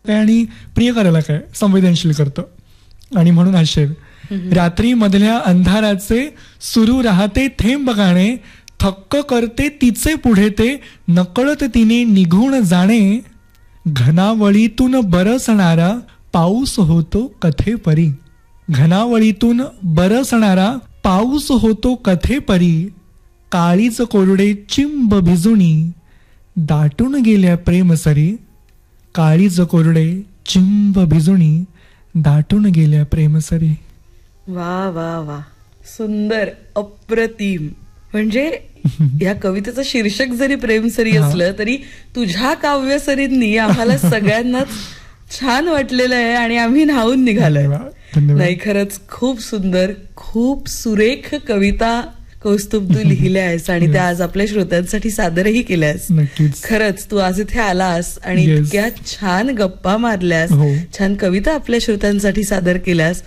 आणि प्रिय करायला काय संवेदनशील करतं. आणि म्हणून हा शेर. रात्री मधल्या अंधाराचे सुरू राहते थेंब गाणे, थक्क करते तिचे पुढे ते, नकळत तिने निघून जाणे. घनावळीतून बरसणारा पाऊस होतो कथेपरी. घनावळीतून बरसणारा पाऊस होतो कथेपरी. काळीच कोरडे चिंब भिजुनी दाटून गेल्या प्रेमसरी. काळीच कोरडे चिंब भिजुनी दाटून गेल्या प्रेमसरी. वा वा वा, सुंदर, अप्रतिम. म्हणजे या कवितेचं शीर्षक जरी प्रेमसरी असलं तरी तुझ्या काव्यसरींनी आम्हाला सगळ्यांनाच छान वाटलेलं आहे आणि आम्ही न्हावून निघालोय. नाही, खरंच खूप सुंदर, खूप सुरेख कविता कौस्तुभ तू लिहिल्या आहेस आणि त्या आज आपल्या श्रोत्यांसाठी सादरही केल्यास. खरंच तू आज इथे आलास आणि इतक्या छान गप्पा मारल्यास, छान कविता आपल्या श्रोत्यांसाठी सादर केल्यास.